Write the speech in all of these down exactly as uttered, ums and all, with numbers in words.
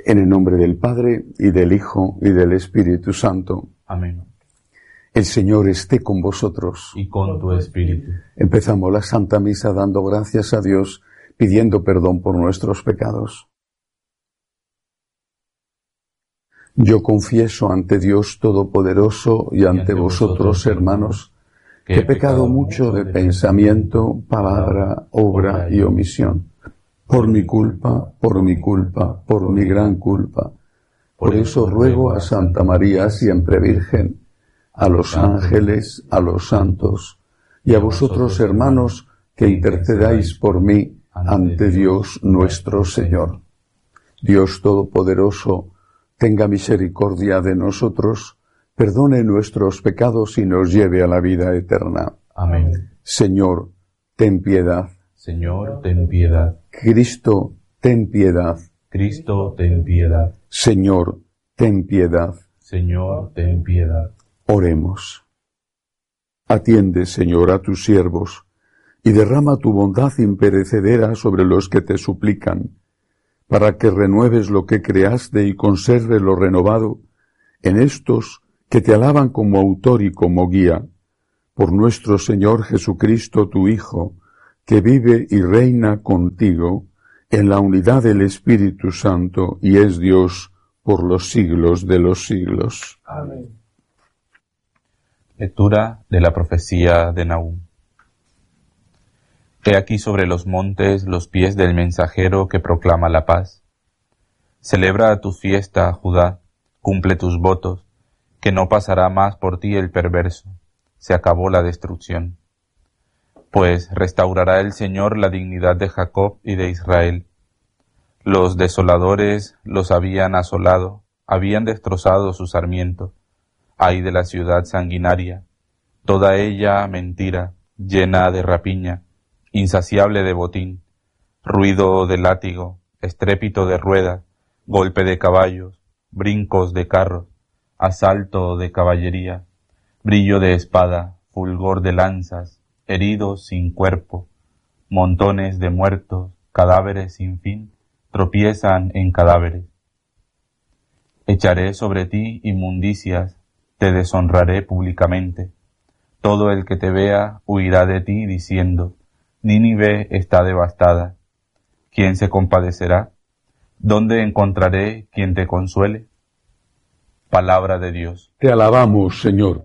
En el nombre del Padre, y del Hijo, y del Espíritu Santo. Amén. El Señor esté con vosotros. Y con tu espíritu. Empezamos la Santa Misa dando gracias a Dios, pidiendo perdón por nuestros pecados. Yo confieso ante Dios Todopoderoso y ante vosotros, hermanos, que he pecado mucho de pensamiento, palabra, obra y omisión. Por mi culpa, por mi culpa, por mi gran culpa. Por eso ruego a Santa María, siempre Virgen, a los ángeles, a los santos, y a vosotros, hermanos, que intercedáis por mí ante Dios nuestro Señor. Dios Todopoderoso, tenga misericordia de nosotros, perdone nuestros pecados y nos lleve a la vida eterna. Amén. Señor, ten piedad. Señor, ten piedad. Cristo, ten piedad. Cristo, ten piedad. Señor, ten piedad. Señor, ten piedad. Oremos. Atiende, Señor, a tus siervos, y derrama tu bondad imperecedera sobre los que te suplican, para que renueves lo que creaste y conserves lo renovado en estos que te alaban como autor y como guía, por nuestro Señor Jesucristo, tu Hijo, que vive y reina contigo en la unidad del Espíritu Santo y es Dios por los siglos de los siglos. Amén. Lectura de la profecía de Nahum. He aquí sobre los montes los pies del mensajero que proclama la paz. Celebra tu fiesta, Judá, cumple tus votos, que no pasará más por ti el perverso. Se acabó la destrucción. Pues restaurará el Señor la dignidad de Jacob y de Israel. Los desoladores los habían asolado, habían destrozado su sarmiento. Ay de la ciudad sanguinaria, toda ella mentira, llena de rapiña, insaciable de botín, ruido de látigo, estrépito de ruedas, golpe de caballos, brincos de carros, asalto de caballería, brillo de espada, fulgor de lanzas, heridos sin cuerpo, montones de muertos, cadáveres sin fin, tropiezan en cadáveres. Echaré sobre ti inmundicias, te deshonraré públicamente. Todo el que te vea huirá de ti diciendo, Nínive está devastada. ¿Quién se compadecerá? ¿Dónde encontraré quien te consuele? Palabra de Dios. Te alabamos, Señor.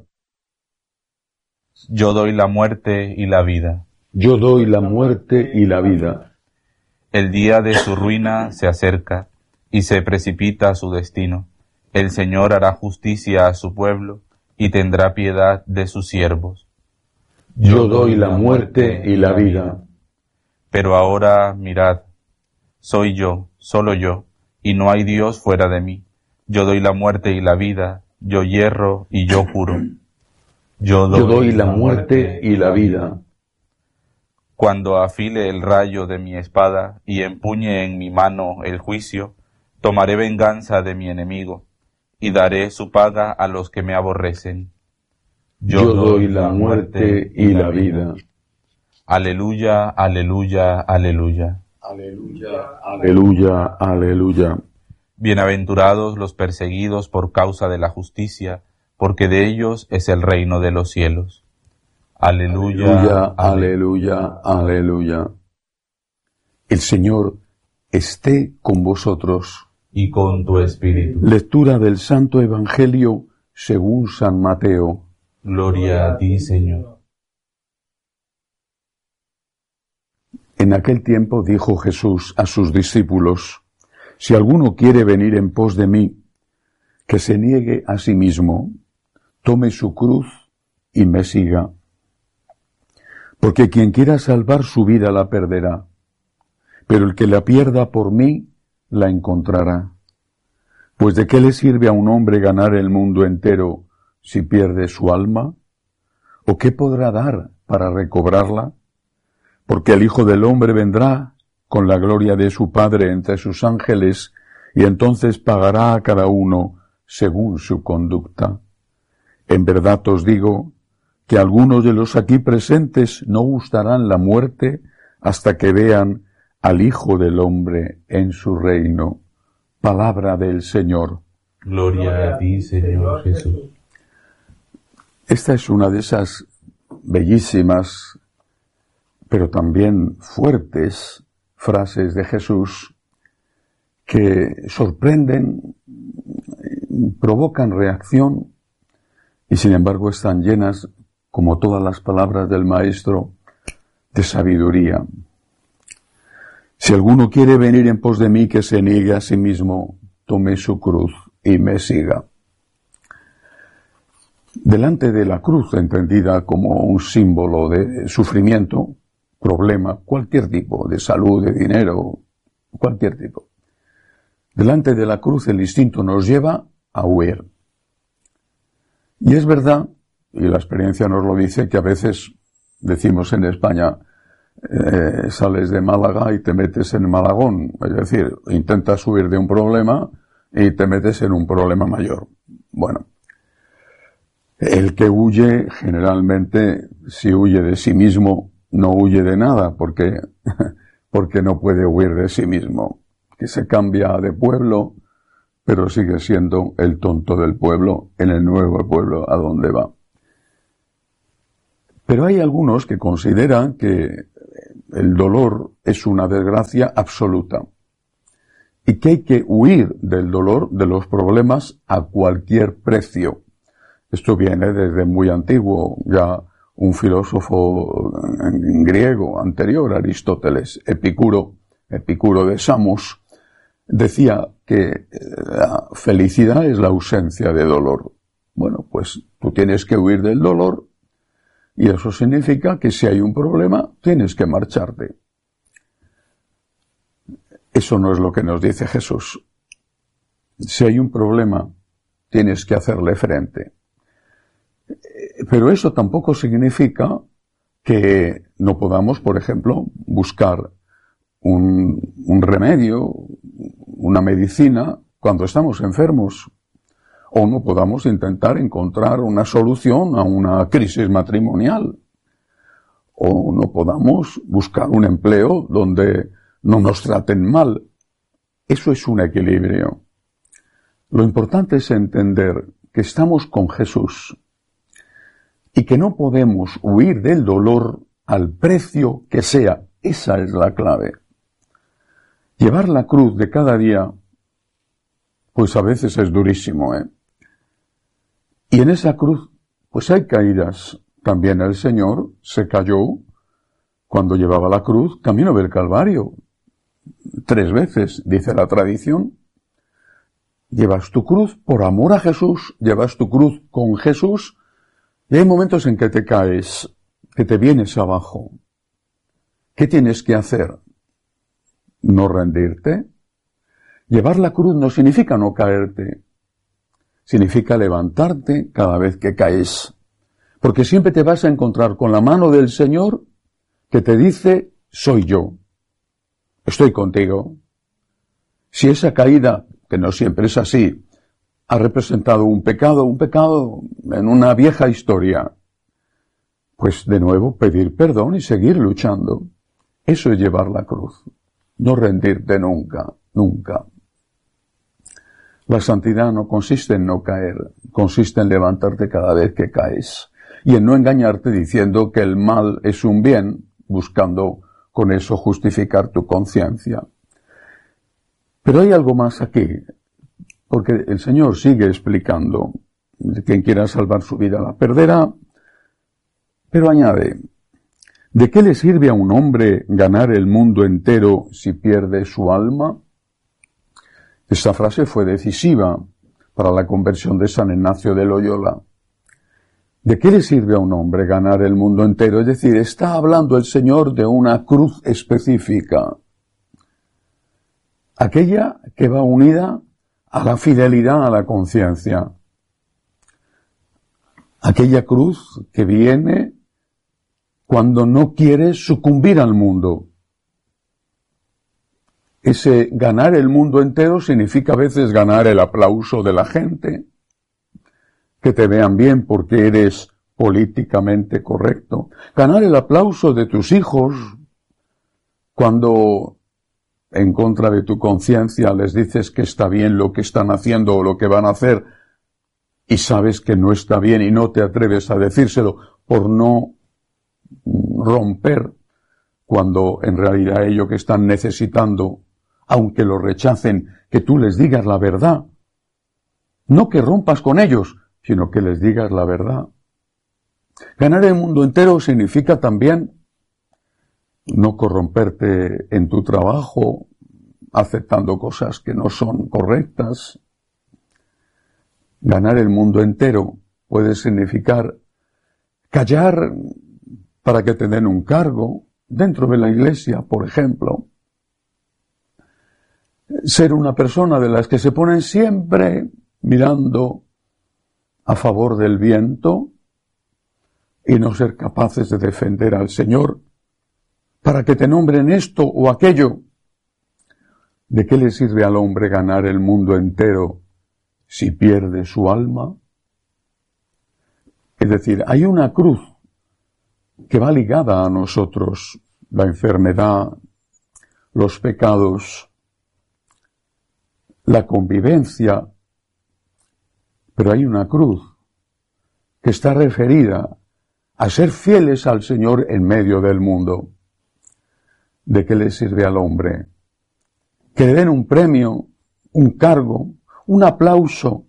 Yo doy la muerte y la vida. Yo doy la muerte y la vida. El día de su ruina se acerca y se precipita su destino. El Señor hará justicia a su pueblo y tendrá piedad de sus siervos. Yo doy la muerte y la vida. Pero ahora mirad, soy yo, solo yo, y no hay Dios fuera de mí. Yo doy la muerte y la vida, yo hierro y yo juro. Yo doy, yo doy la muerte y la vida. Cuando afile el rayo de mi espada y empuñe en mi mano el juicio, tomaré venganza de mi enemigo y daré su paga a los que me aborrecen. Yo, yo doy la muerte y la vida. Aleluya, aleluya, aleluya. Aleluya, aleluya, aleluya. Bienaventurados los perseguidos por causa de la justicia, porque de ellos es el reino de los cielos. Aleluya, aleluya, aleluya, aleluya. El Señor esté con vosotros. Y con tu espíritu. Lectura del Santo Evangelio según San Mateo. Gloria a ti, Señor. En aquel tiempo dijo Jesús a sus discípulos, si alguno quiere venir en pos de mí, que se niegue a sí mismo, tome su cruz y me siga. Porque quien quiera salvar su vida la perderá, pero el que la pierda por mí, la encontrará. Pues ¿de qué le sirve a un hombre ganar el mundo entero si pierde su alma? ¿O qué podrá dar para recobrarla? Porque el Hijo del Hombre vendrá con la gloria de su Padre entre sus ángeles, y entonces pagará a cada uno según su conducta. En verdad os digo que algunos de los aquí presentes no gustarán la muerte hasta que vean al Hijo del Hombre en su reino. Palabra del Señor. Gloria a ti, Señor Jesús. Esta es una de esas bellísimas, pero también fuertes frases de Jesús que sorprenden, provocan reacción y sin embargo están llenas, como todas las palabras del Maestro, de sabiduría. Si alguno quiere venir en pos de mí, que se niegue a sí mismo, tome su cruz y me siga. Delante de la cruz, entendida como un símbolo de sufrimiento, problema, cualquier tipo, de salud, de dinero, cualquier tipo. Delante de la cruz el instinto nos lleva a huir. Y es verdad, y la experiencia nos lo dice, que a veces decimos en España, eh, sales de Málaga y te metes en Malagón. Es decir, intentas huir de un problema y te metes en un problema mayor. Bueno, el que huye, generalmente, si huye de sí mismo, no huye de nada, porque, porque no puede huir de sí mismo. Que se cambia de pueblo, pero sigue siendo el tonto del pueblo en el nuevo pueblo a donde va. Pero hay algunos que consideran que el dolor es una desgracia absoluta y que hay que huir del dolor, de los problemas, a cualquier precio. Esto viene desde muy antiguo, ya un filósofo griego anterior, Aristóteles, Epicuro, Epicuro de Samos, decía que la felicidad es la ausencia de dolor. Bueno, pues tú tienes que huir del dolor y eso significa que si hay un problema tienes que marcharte. Eso no es lo que nos dice Jesús. Si hay un problema tienes que hacerle frente. Pero eso tampoco significa que no podamos, por ejemplo, buscar un, un remedio, una medicina, cuando estamos enfermos. O no podamos intentar encontrar una solución a una crisis matrimonial. O no podamos buscar un empleo donde no nos traten mal. Eso es un equilibrio. Lo importante es entender que estamos con Jesús y que no podemos huir del dolor al precio que sea. Esa es la clave. Llevar la cruz de cada día, pues a veces es durísimo, ¿eh? Y en esa cruz, pues hay caídas. También el Señor se cayó cuando llevaba la cruz camino del Calvario. Tres veces, dice la tradición. Llevas tu cruz por amor a Jesús, llevas tu cruz con Jesús, y hay momentos en que te caes, que te vienes abajo. ¿Qué tienes que hacer? ¿No rendirte? Llevar la cruz no significa no caerte, significa levantarte cada vez que caes, porque siempre te vas a encontrar con la mano del Señor que te dice, soy yo, estoy contigo. Si esa caída, que no siempre es así, ha representado un pecado, un pecado en una vieja historia, pues de nuevo pedir perdón y seguir luchando. Eso es llevar la cruz, no rendirte nunca, nunca. La santidad no consiste en no caer, consiste en levantarte cada vez que caes y en no engañarte diciendo que el mal es un bien, buscando con eso justificar tu conciencia. Pero hay algo más aquí, porque el Señor sigue explicando, quien quiera salvar su vida la perderá, pero añade, ¿de qué le sirve a un hombre ganar el mundo entero si pierde su alma? Esta frase fue decisiva para la conversión de San Ignacio de Loyola. ¿De qué le sirve a un hombre ganar el mundo entero? Es decir, está hablando el Señor de una cruz específica, aquella que va unida a la fidelidad a la conciencia, aquella cruz que viene cuando no quieres sucumbir al mundo. Ese ganar el mundo entero significa a veces ganar el aplauso de la gente, que te vean bien porque eres políticamente correcto, ganar el aplauso de tus hijos cuando en contra de tu conciencia, les dices que está bien lo que están haciendo o lo que van a hacer, y sabes que no está bien y no te atreves a decírselo por no romper, cuando en realidad ello que están necesitando, aunque lo rechacen, que tú les digas la verdad. No que rompas con ellos, sino que les digas la verdad. Ganar el mundo entero significa también no corromperte en tu trabajo, aceptando cosas que no son correctas. Ganar el mundo entero puede significar callar para que te den un cargo dentro de la iglesia, por ejemplo. Ser una persona de las que se ponen siempre mirando a favor del viento y no ser capaces de defender al Señor para que te nombren esto o aquello. ¿De qué le sirve al hombre ganar el mundo entero si pierde su alma? Es decir, hay una cruz que va ligada a nosotros, la enfermedad, los pecados, la convivencia, pero hay una cruz que está referida a ser fieles al Señor en medio del mundo. ¿De qué le sirve al hombre? Que le den un premio, un cargo, un aplauso,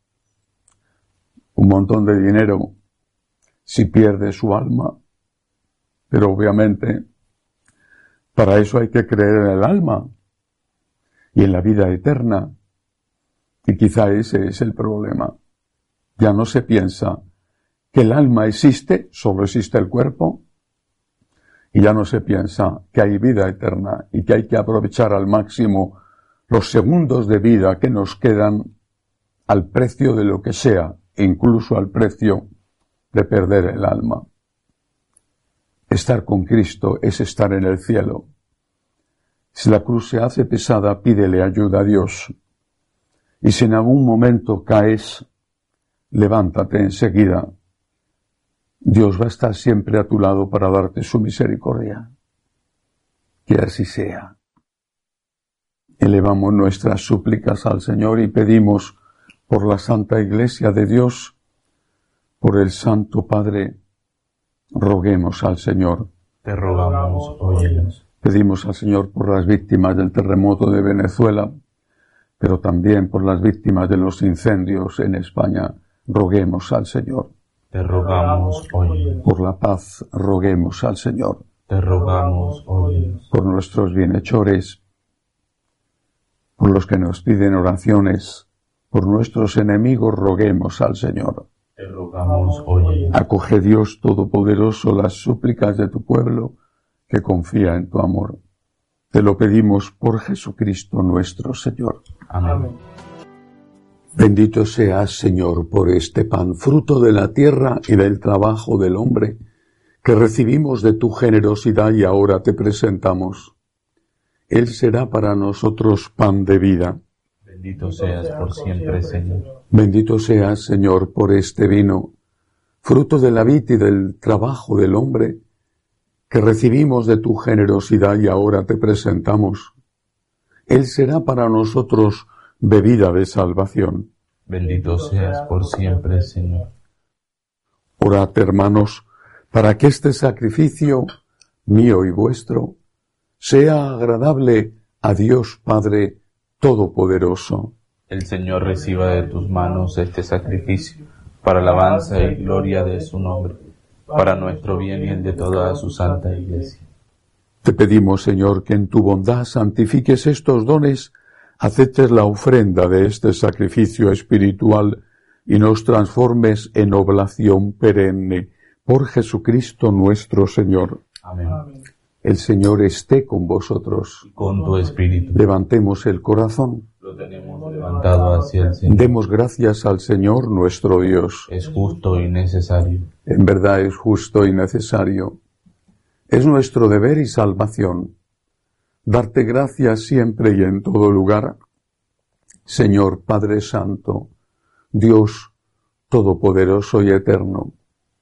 un montón de dinero, si pierde su alma. Pero obviamente, para eso hay que creer en el alma y en la vida eterna. Y quizá ese es el problema. Ya no se piensa que el alma existe, solo existe el cuerpo. Y ya no se piensa que hay vida eterna y que hay que aprovechar al máximo los segundos de vida que nos quedan al precio de lo que sea, incluso al precio de perder el alma. Estar con Cristo es estar en el cielo. Si la cruz se hace pesada, pídele ayuda a Dios. Y si en algún momento caes, levántate enseguida. Dios va a estar siempre a tu lado para darte su misericordia. Que así sea. Elevamos nuestras súplicas al Señor y pedimos por la Santa Iglesia de Dios, por el Santo Padre, roguemos al Señor. Te rogamos, óyenos. Pedimos al Señor por las víctimas del terremoto de Venezuela, pero también por las víctimas de los incendios en España. Roguemos al Señor. Te rogamos, óyenos. Por la paz, roguemos al Señor. Te rogamos, óyenos. Por nuestros bienhechores, por los que nos piden oraciones, por nuestros enemigos, roguemos al Señor. Te rogamos, óyenos. Acoge, Dios Todopoderoso, las súplicas de tu pueblo que confía en tu amor. Te lo pedimos por Jesucristo nuestro Señor. Amén. Bendito seas, Señor, por este pan, fruto de la tierra y del trabajo del hombre, que recibimos de tu generosidad y ahora te presentamos. Él será para nosotros pan de vida. Bendito seas por siempre, Señor. Bendito seas, Señor, por este vino, fruto de la vid y del trabajo del hombre, que recibimos de tu generosidad y ahora te presentamos. Él será para nosotros bebida de salvación. Bendito seas por siempre, Señor. Orad, hermanos, para que este sacrificio mío y vuestro sea agradable a Dios Padre Todopoderoso. El Señor reciba de tus manos este sacrificio, para alabanza y gloria de su nombre, para nuestro bien y el de toda su santa Iglesia. Te pedimos, Señor, que en tu bondad santifiques estos dones, aceptes la ofrenda de este sacrificio espiritual y nos transformes en oblación perenne por Jesucristo nuestro Señor. Amén. El Señor esté con vosotros. Con tu espíritu. Levantemos el corazón. Lo tenemos levantado hacia el Señor. Demos gracias al Señor nuestro Dios. Es justo y necesario. En verdad es justo y necesario. Es nuestro deber y salvación darte gracias siempre y en todo lugar, Señor Padre Santo, Dios Todopoderoso y Eterno.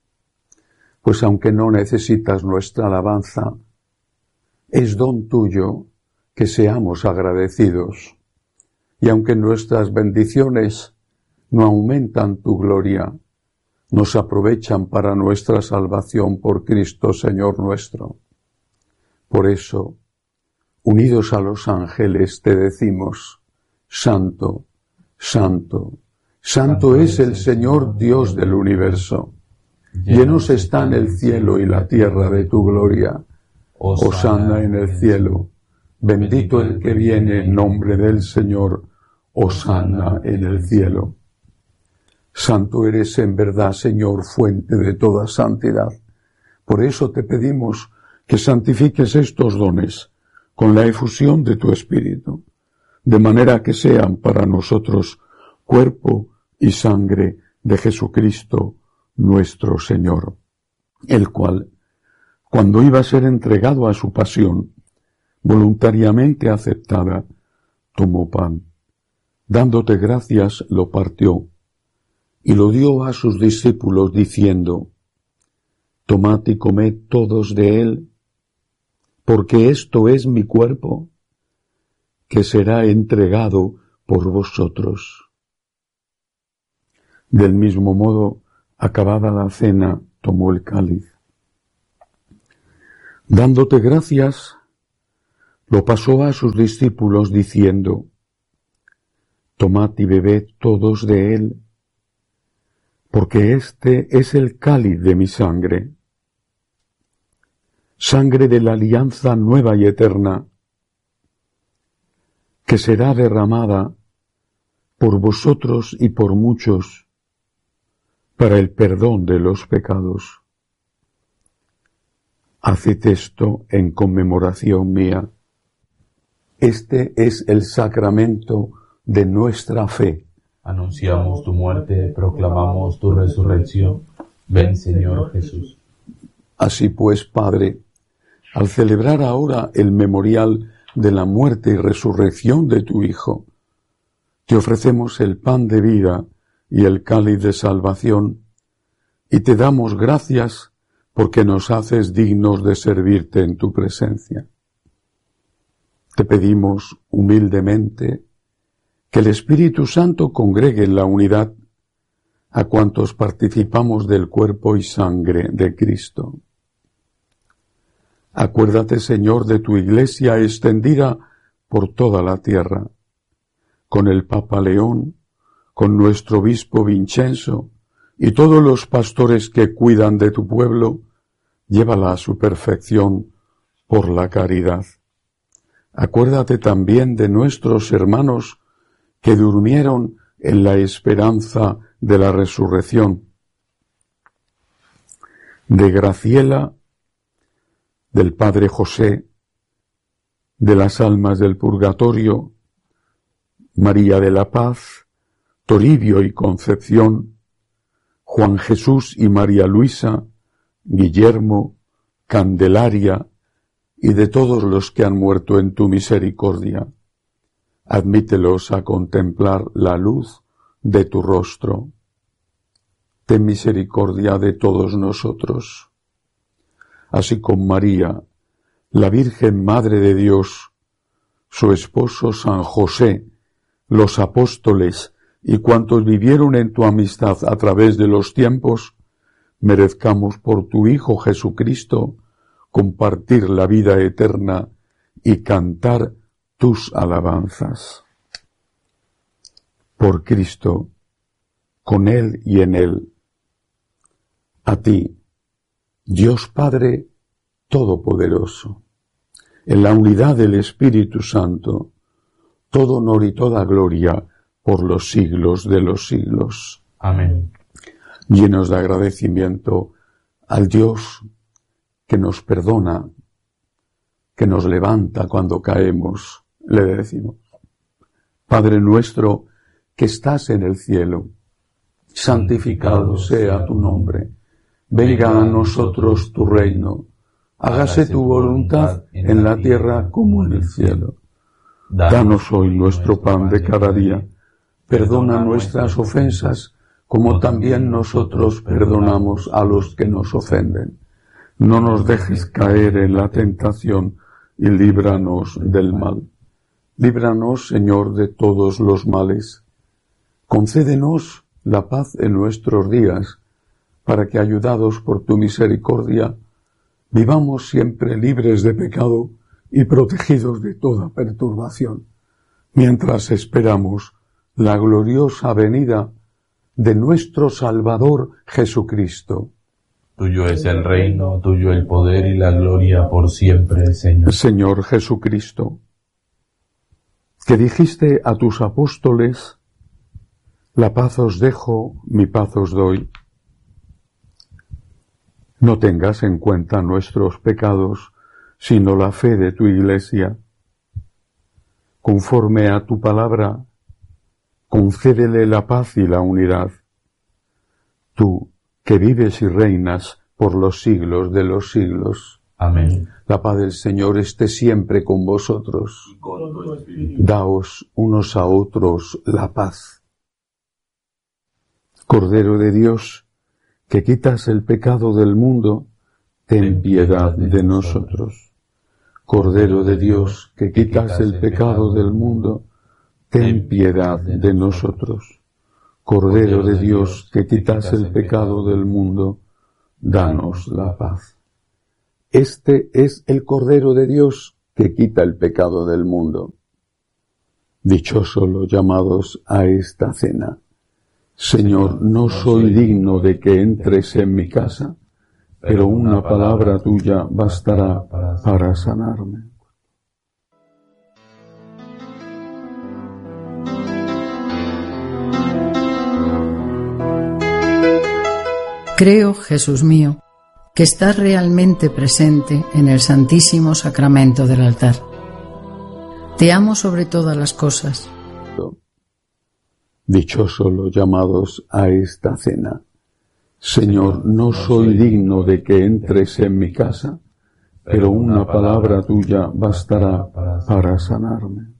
Pues aunque no necesitas nuestra alabanza, es don tuyo que seamos agradecidos. Y aunque nuestras bendiciones no aumentan tu gloria, nos aprovechan para nuestra salvación por Cristo Señor nuestro. Por eso, unidos a los ángeles, te decimos: Santo, Santo, Santo es el Señor Dios del universo. Llenos están el cielo y la tierra de tu gloria. Hosana en el cielo. Bendito el que viene en nombre del Señor. Hosana en el cielo. Santo eres en verdad, Señor, fuente de toda santidad. Por eso te pedimos que santifiques estos dones con la efusión de tu Espíritu, de manera que sean para nosotros cuerpo y sangre de Jesucristo nuestro Señor, el cual, cuando iba a ser entregado a su pasión, voluntariamente aceptada, tomó pan, dándote gracias, lo partió, y lo dio a sus discípulos, diciendo: Tomad y comed todos de él, porque esto es mi cuerpo, que será entregado por vosotros. Del mismo modo, acabada la cena, tomó el cáliz. Dándote gracias, lo pasó a sus discípulos, diciendo: Tomad y bebed todos de él, porque este es el cáliz de mi sangre, sangre de la alianza nueva y eterna, que será derramada por vosotros y por muchos para el perdón de los pecados. Haced esto en conmemoración mía. Este es el sacramento de nuestra fe. Anunciamos tu muerte, proclamamos tu resurrección. Ven, Señor Jesús. Así pues, Padre, al celebrar ahora el memorial de la muerte y resurrección de tu Hijo, te ofrecemos el pan de vida y el cáliz de salvación, y te damos gracias porque nos haces dignos de servirte en tu presencia. Te pedimos humildemente que el Espíritu Santo congregue en la unidad a cuantos participamos del cuerpo y sangre de Cristo. Acuérdate, Señor, de tu Iglesia extendida por toda la tierra, con el Papa León, con nuestro obispo Vincenzo y todos los pastores que cuidan de tu pueblo, llévala a su perfección por la caridad. Acuérdate también de nuestros hermanos que durmieron en la esperanza de la resurrección, de Graciela, del Padre José, de las almas del purgatorio, María de la Paz, Toribio y Concepción, Juan Jesús y María Luisa, Guillermo, Candelaria, y de todos los que han muerto en tu misericordia. Admítelos a contemplar la luz de tu rostro. Ten misericordia de todos nosotros. Así con María, la Virgen Madre de Dios, su esposo San José, los apóstoles y cuantos vivieron en tu amistad a través de los tiempos, merezcamos por tu Hijo Jesucristo compartir la vida eterna y cantar tus alabanzas. Por Cristo, con Él y en Él, a ti, Dios Padre Todopoderoso, en la unidad del Espíritu Santo, todo honor y toda gloria por los siglos de los siglos. Amén. Llenos de agradecimiento al Dios que nos perdona, que nos levanta cuando caemos, le decimos: Padre nuestro que estás en el cielo, santificado sea tu nombre. Venga a nosotros tu reino. Hágase tu voluntad en la tierra como en el cielo. Danos hoy nuestro pan de cada día. Perdona nuestras ofensas, como también nosotros perdonamos a los que nos ofenden. No nos dejes caer en la tentación y líbranos del mal. Líbranos, Señor, de todos los males. Concédenos la paz en nuestros días, para que, ayudados por tu misericordia, vivamos siempre libres de pecado y protegidos de toda perturbación, mientras esperamos la gloriosa venida de nuestro Salvador Jesucristo. Tuyo es el reino, tuyo el poder y la gloria por siempre, Señor. Señor Jesucristo, que dijiste a tus apóstoles: la paz os dejo, mi paz os doy. No tengas en cuenta nuestros pecados, sino la fe de tu Iglesia. Conforme a tu palabra, concédele la paz y la unidad. Tú, que vives y reinas por los siglos de los siglos. Amén. La paz del Señor esté siempre con vosotros. Y con tu espíritu. Daos unos a otros la paz. Cordero de Dios, que quitas el pecado del mundo, ten piedad de nosotros. Cordero de Dios, que quitas el pecado del mundo, ten piedad de nosotros. Cordero de Dios, que quitas el pecado del mundo, danos la paz. Este es el Cordero de Dios que quita el pecado del mundo. Dichosos los llamados a esta cena. Señor, no soy digno de que entres en mi casa, pero una palabra tuya bastará para sanarme. Creo, Jesús mío, que estás realmente presente en el Santísimo Sacramento del altar. Te amo sobre todas las cosas. Dichosos los llamados a esta cena. Señor, no soy digno de que entres en mi casa, pero una palabra tuya bastará para sanarme.